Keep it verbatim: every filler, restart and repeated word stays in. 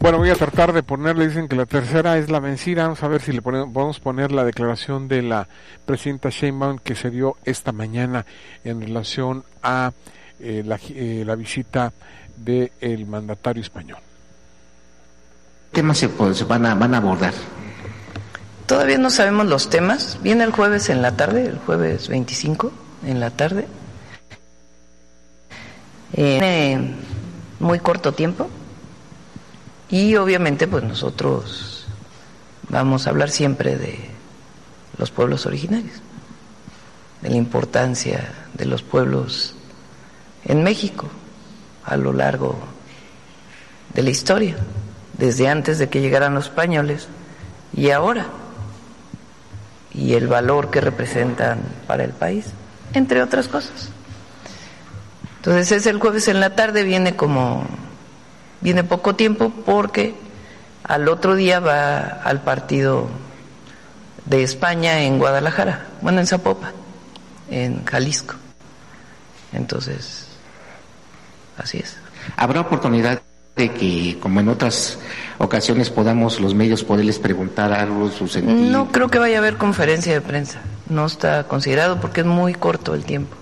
Bueno, voy a tratar de ponerle, dicen que la tercera es la vencida. Vamos a ver si le ponemos, podemos poner la declaración de la presidenta Sheinbaum que se dio esta mañana en relación a eh, la, eh, la visita del mandatario español. ¿Qué temas se, se van, a, van a abordar? Todavía no sabemos los temas. Viene el jueves en la tarde, el jueves veinticinco en la tarde. Eh, tiene muy corto tiempo y obviamente pues nosotros vamos a hablar siempre de los pueblos originarios, de la importancia de los pueblos en México a lo largo de la historia, desde antes de que llegaran los españoles y ahora, y el valor que representan para el país, entre otras cosas. Entonces es el jueves en la tarde, viene como, viene poco tiempo porque al otro día va al partido de España en Guadalajara, bueno, en Zapopan, en Jalisco. Entonces, así es. ¿Habrá oportunidad de que, como en otras ocasiones, podamos los medios poderles preguntar algo, su sentido? No creo que vaya a haber conferencia de prensa, no está considerado porque es muy corto el tiempo.